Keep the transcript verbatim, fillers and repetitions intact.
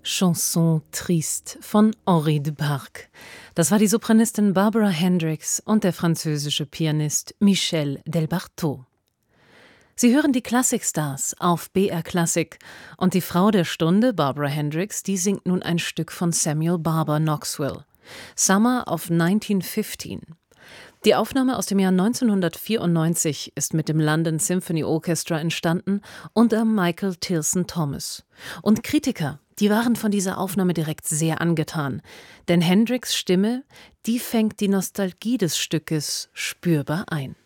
Chanson triste von Henri Duparc. Das war die Sopranistin Barbara Hendricks und der französische Pianist Michel Delbarteau. Sie hören die Klassikstars auf B R Klassik und die Frau der Stunde, Barbara Hendricks, die singt nun ein Stück von Samuel Barber Knoxville, Summer of neunzehnhundertfünfzehn. Die Aufnahme aus dem Jahr neunzehnhundertvierundneunzig ist mit dem London Symphony Orchestra entstanden unter Michael Tilson Thomas. Und Kritiker, die waren von dieser Aufnahme direkt sehr angetan, denn Hendricks' Stimme, die fängt die Nostalgie des Stückes spürbar ein.